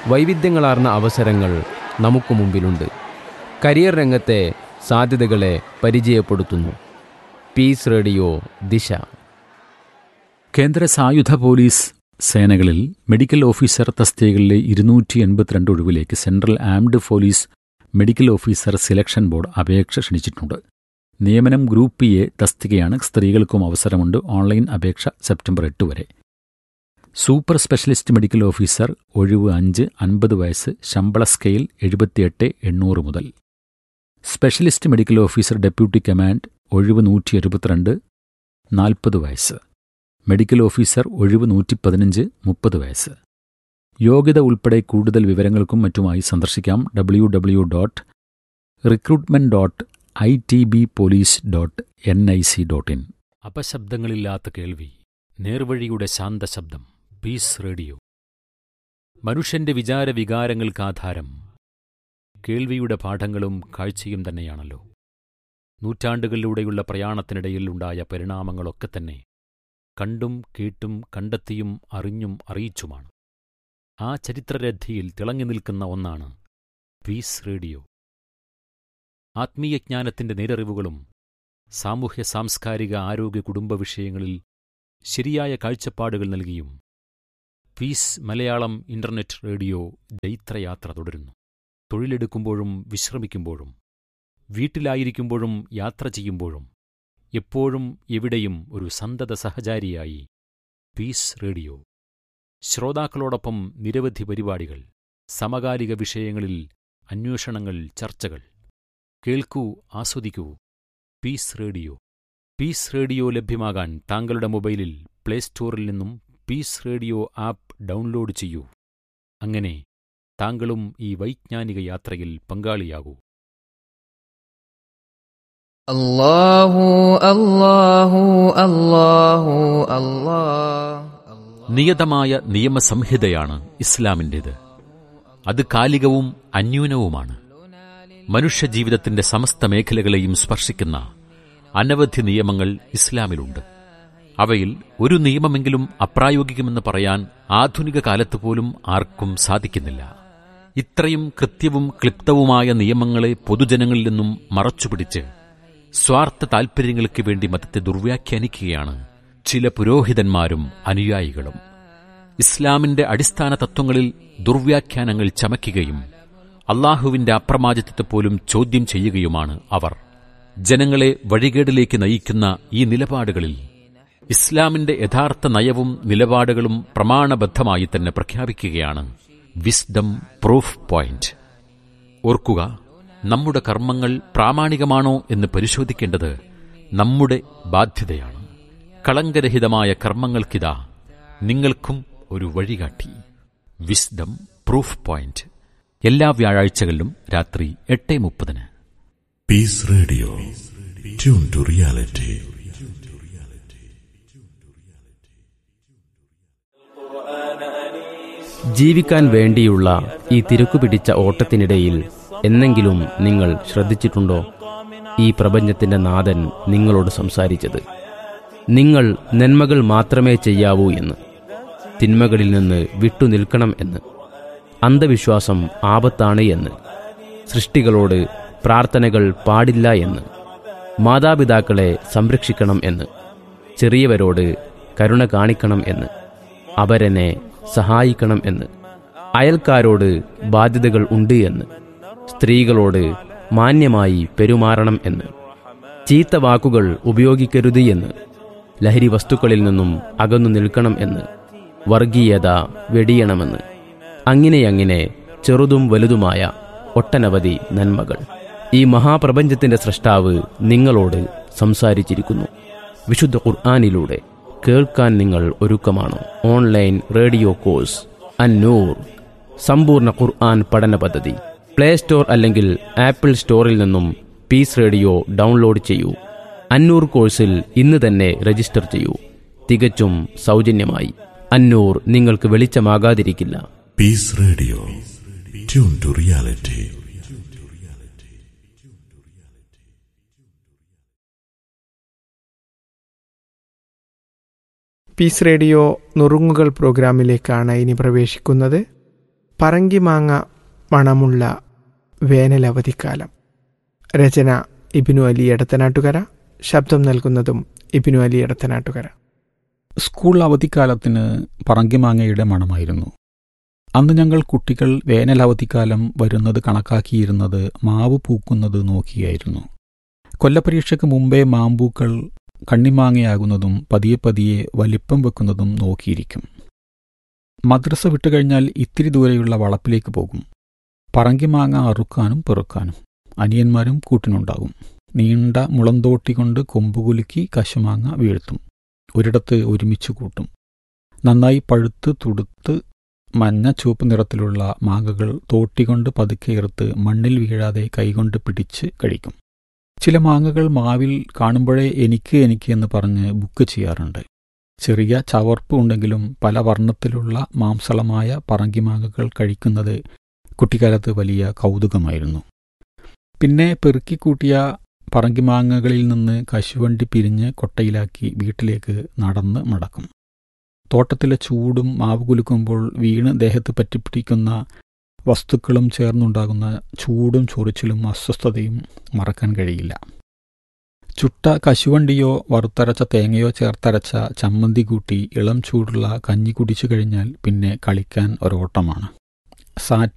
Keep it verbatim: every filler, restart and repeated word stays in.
വൈവിധ്യങ്ങളാർന്ന അവസരങ്ങൾ നമുക്ക് മുമ്പിലുണ്ട്. കരിയർ രംഗത്തെ സാധ്യതകളെ പരിചയപ്പെടുത്തുന്നു പീസ് റേഡിയോ ദിശ. കേന്ദ്ര സായുധ പോലീസ് സേനകളിൽ മെഡിക്കൽ ഓഫീസർ തസ്തികകളിലെ ഇരുന്നൂറ്റി എൺപത്തിരണ്ട് ഒഴിവിലേക്ക് central armed police medical officer selection board അപേക്ഷ ക്ഷണിച്ചിട്ടുണ്ട്. നിയമനം ഗ്രൂപ്പ് എ തസ്തികയാണ്. സ്ത്രീകൾക്കും അവസരമുണ്ട്. ഓൺലൈൻ അപേക്ഷ സെപ്റ്റംബർ എട്ട് വരെ. സൂപ്പർ സ്പെഷ്യലിസ്റ്റ് മെഡിക്കൽ ഓഫീസർ ഒഴിവ് അഞ്ച്, അൻപത് വയസ്സ്, ശമ്പള സ്കെയിൽ എഴുപത്തിയെട്ട് എണ്ണൂറ് മുതൽ. Specialist medical officer deputy command ഒഴിവ് നൂറ്റി എഴുപത്തിരണ്ട്, നാൽപ്പത് വയസ്സ്. മെഡിക്കൽ ഓഫീസർ ഒഴിവ് നൂറ്റി പതിനഞ്ച്, മുപ്പത് വയസ്സ്. യോഗ്യത ഉൾപ്പെടെ കൂടുതൽ വിവരങ്ങൾക്കും മറ്റുമായി സന്ദർശിക്കാം W W dot recruitment dot I T B police dot N I C dot in. അപശബ്ദങ്ങളില്ലാത്ത കേൾവി, നേർവഴിയുടെ ശാന്തശബ്ദം. Piece radio. മനുഷ്യന്റെ വിചാരവികാരങ്ങൾക്കാധാരം കേൾവിയുടെ പാഠങ്ങളും കാഴ്ചയും തന്നെയാണല്ലോ. നൂറ്റാണ്ടുകളിലൂടെയുള്ള പ്രയാണത്തിനിടയിൽ ഉണ്ടായ പരിണാമങ്ങളൊക്കെ തന്നെ കണ്ടും കേട്ടും കണ്ടെത്തിയും അറിഞ്ഞും അറിയിച്ചുമാണ്. ആ ചരിത്രരഥിയിൽ തിളങ്ങി നിൽക്കുന്ന ഒന്നാണ് പീസ് റേഡിയോ. ആത്മീയജ്ഞാനത്തിന്റെ നേരറിവുകളും സാമൂഹ്യ സാംസ്കാരിക ആരോഗ്യ കുടുംബ വിഷയങ്ങളിൽ ശരിയായ കാഴ്ചപ്പാടുകൾ നൽകിയും പീസ് മലയാളം ഇന്റർനെറ്റ് റേഡിയോ ജൈത്രയാത്ര തുടരുന്നു. തൊഴിലെടുക്കുമ്പോഴും വിശ്രമിക്കുമ്പോഴും വീട്ടിലായിരിക്കുമ്പോഴും യാത്ര ചെയ്യുമ്പോഴും എപ്പോഴും എവിടെയും ഒരു സന്തത സഹചാരിയായി പീസ് റേഡിയോ. ശ്രോതാക്കളോടൊപ്പം നിരവധി പരിപാടികൾ, സമകാലിക വിഷയങ്ങളിൽ അന്വേഷണങ്ങൾ, ചർച്ചകൾ. കേൾക്കൂ, ആസ്വദിക്കൂ. Piece radio. പീസ് റേഡിയോ ലഭ്യമാകാൻ താങ്കളുടെ മൊബൈലിൽ പ്ലേ സ്റ്റോറിൽ നിന്നും പീസ് റേഡിയോ ആപ്പ് ഡൗൺലോഡ് ചെയ്യൂ. അങ്ങനെ താങ്കളും ഈ വൈജ്ഞാനിക യാത്രയിൽ പങ്കാളിയാകൂ. അല്ലാഹു അല്ലാഹു അല്ലാഹു അല്ലാഹ്. നിയതമായ നിയമസംഹിതയാണ് ഇസ്ലാമിൻ്റേത്. അത് കാലികവും അന്യൂനവുമാണ്. മനുഷ്യജീവിതത്തിന്റെ സമസ്ത മേഖലകളെയും സ്പർശിക്കുന്ന അനവധി നിയമങ്ങൾ ഇസ്ലാമിലുണ്ട്. അവയിൽ ഒരു നിയമമെങ്കിലും അപ്രായോഗികമെന്ന് പറയാൻ ആധുനിക കാലത്ത് പോലും ആർക്കും സാധിക്കുന്നില്ല. ഇത്രയും കൃത്യവും ക്ലിപ്തവുമായ നിയമങ്ങളെ പൊതുജനങ്ങളിൽ നിന്നും മറച്ചുപിടിച്ച് സ്വാർത്ഥ താൽപര്യങ്ങൾക്ക് വേണ്ടി മതത്തെ ദുർവ്യാഖ്യാനിക്കുകയാണ് ചില പുരോഹിതന്മാരും അനുയായികളും. ഇസ്ലാമിന്റെ അടിസ്ഥാന തത്വങ്ങളിൽ ദുർവ്യാഖ്യാനങ്ങൾ ചമയ്ക്കുകയും അള്ളാഹുവിന്റെ അപ്രമാദിത്വത്തെപ്പോലും ചോദ്യം ചെയ്യുകയുമാണ് അവർ. ജനങ്ങളെ വഴികേടിലേക്ക് നയിക്കുന്ന ഈ നിലപാടുകളിൽ ഇസ്ലാമിന്റെ യഥാർത്ഥ നയവും നിലപാടുകളും പ്രമാണബദ്ധമായി തന്നെ പ്രഖ്യാപിക്കുകയാണ് വിസ്ഡം പ്രൂഫ് പോയിന്റ്. ഓർക്കുക, നമ്മുടെ കർമ്മങ്ങൾ പ്രാമാണികമാണോ എന്ന് പരിശോധിക്കേണ്ടത് നമ്മുടെ ബാധ്യതയാണ്. കളങ്കരഹിതമായ കർമ്മങ്ങൾക്കിതാ നിങ്ങൾക്കും ഒരു വഴികാട്ടി. Wisdom proof point. എല്ലാ വ്യാഴാഴ്ചകളിലും രാത്രി എട്ട് മുപ്പതിന്. Piece radio. Tune to reality. ജീവിക്കാൻ വേണ്ടിയുള്ള ഈ തിരക്കുപിടിച്ച ഓട്ടത്തിനിടയിൽ എന്നെങ്കിലും നിങ്ങൾ ശ്രദ്ധിച്ചിട്ടുണ്ടോ ഈ പ്രപഞ്ചത്തിന്റെ നാഥൻ നിങ്ങളോട് സംസാരിച്ചത്? നിങ്ങൾ നന്മകൾ മാത്രമേ ചെയ്യാവൂ എന്ന്, തിന്മകളിൽ നിന്ന് വിട്ടുനിൽക്കണം എന്ന്, അന്ധവിശ്വാസം ആപത്താണ് എന്ന്, സൃഷ്ടികളോട് പ്രാർത്ഥനകൾ പാടില്ല എന്ന്, മാതാപിതാക്കളെ സംരക്ഷിക്കണം എന്ന്, ചെറിയവരോട് കരുണ കാണിക്കണം എന്ന്, അവരെന്നെ സഹായിക്കണം എന്ന്, അയൽക്കാരോട് ബാധ്യതകൾ ഉണ്ട് എന്ന്, സ്ത്രീകളോട് മാന്യമായി പെരുമാറണം എന്ന്, ചീത്ത വാക്കുകൾ ഉപയോഗിക്കരുത് എന്ന്, ലഹരി വസ്തുക്കളിൽ നിന്നും അകന്നു നിൽക്കണം എന്ന്, വർഗീയത വെടിയണമെന്ന്, അങ്ങനെയങ്ങനെ ചെറുതും വലുതുമായ ഒട്ടനവധി നന്മകൾ ഈ മഹാപ്രപഞ്ചത്തിന്റെ സൃഷ്ടാവ് നിങ്ങളോട് സംസാരിച്ചിരിക്കുന്നു. വിശുദ്ധ ഖുർആനിലൂടെ കേൾക്കാൻ നിങ്ങൾ ഒരുക്കമാണോ? ഓൺലൈൻ റേഡിയോ കോഴ്സ് അന്നൂർ സമ്പൂർണ്ണ ഖുർആൻ പഠന പദ്ധതി. പ്ലേ സ്റ്റോർ അല്ലെങ്കിൽ ആപ്പിൾ സ്റ്റോറിൽ നിന്നും പീസ് റേഡിയോ ഡൗൺലോഡ് ചെയ്യൂ. അന്നൂർ കോഴ്സിൽ ഇന്ന് തന്നെ രജിസ്റ്റർ ചെയ്യൂ, തികച്ചും സൗജന്യമായി. അന്നൂർ നിങ്ങൾക്ക് വെളിച്ചമാകാതിരിക്കില്ല. Piece radio. Tune to reality. Piece radio നുറുങ്ങുകൾ പ്രോഗ്രാമിലേക്കാണ് ഇനി പ്രവേശിക്കുന്നത്. പറങ്കിമാങ്ങ മണമുള്ള വേനലവധിക്കാലം. രചന ഇബ്നു അലി എടത്തനാട്ടുകര. ശബ്ദം നൽകുന്നതും ഇബ്നു അലി എടത്തനാട്ടുകര. സ്കൂൾ അവധിക്കാലത്തിന് പറങ്കിമാങ്ങയുടെ മണമായിരുന്നു. അന്ന് ഞങ്ങൾ കുട്ടികൾ വേനലവധിക്കാലം വരുന്നത് കണക്കാക്കിയിരുന്നത് മാവ് പൂക്കുന്നത് നോക്കിയായിരുന്നു. കൊല്ലപ്പരീക്ഷയ്ക്ക് മുമ്പേ മാമ്പൂക്കൾ കണ്ണിമാങ്ങയാകുന്നതും പതിയെ പതിയെ വലിപ്പം വെക്കുന്നതും നോക്കിയിരിക്കും. മദ്രസ വിട്ടുകഴിഞ്ഞാൽ ഇത്തിരി ദൂരെയുള്ള വളപ്പിലേക്ക് പോകും. പറങ്കിമാങ്ങ അറുക്കാനും പെറുക്കാനും അനിയന്മാരും കൂട്ടിനുണ്ടാകും. നീണ്ട മുളന്തോട്ടി കൊണ്ട് കൊമ്പുകുലുക്കി കശുമാങ്ങ വീഴ്ത്തും. ഒരിടത്ത് ഒരുമിച്ച് കൂട്ടും. നന്നായി പഴുത്ത് തുടുത്ത് മഞ്ഞ ചുവപ്പ് നിറത്തിലുള്ള മാങ്ങകൾ തോട്ടികൊണ്ട് പതുക്കെ ഇറുത്ത് മണ്ണിൽ വീഴാതെ കൈകൊണ്ട് പിടിച്ച് കഴിക്കും. ചില മാങ്ങകൾ മാവിൽ കാണുമ്പോഴേ എനിക്ക് എനിക്ക് എന്ന് പറഞ്ഞ് ബുക്ക് ചെയ്യാറുണ്ട്. ചെറിയ ചവർപ്പ് ഉണ്ടെങ്കിലും പല വർണ്ണത്തിലുള്ള മാംസളമായ പറങ്കിമാങ്ങകൾ കഴിക്കുന്നത് കുട്ടിക്കാലത്ത് വലിയ കൗതുകമായിരുന്നു. പിന്നെ പെറുക്കിക്കൂട്ടിയ പറങ്കിമാങ്ങകളിൽ നിന്ന് കശുവണ്ടി പിരിഞ്ഞ് കൊട്ടയിലാക്കി വീട്ടിലേക്ക് നടന്ന് മടക്കും. തോട്ടത്തിലെ ചൂടും മാവ് കുലുക്കുമ്പോൾ വീണ് ദേഹത്ത് പറ്റിപ്പിടിക്കുന്ന വസ്തുക്കളും ചേർന്നുണ്ടാകുന്ന ചൂടും ചൊറിച്ചിലും അസ്വസ്ഥതയും മറക്കാൻ കഴിയില്ല. ചുട്ട കശുവണ്ടിയോ വറുത്തരച്ച തേങ്ങയോ ചേർത്തരച്ച ചമ്മന്തി കൂട്ടി ഇളം ചൂടുള്ള കഞ്ഞി കുടിച്ചു കഴിഞ്ഞാൽ പിന്നെ കളിക്കാൻ ഒരോട്ടമാണ്. സാറ്റ്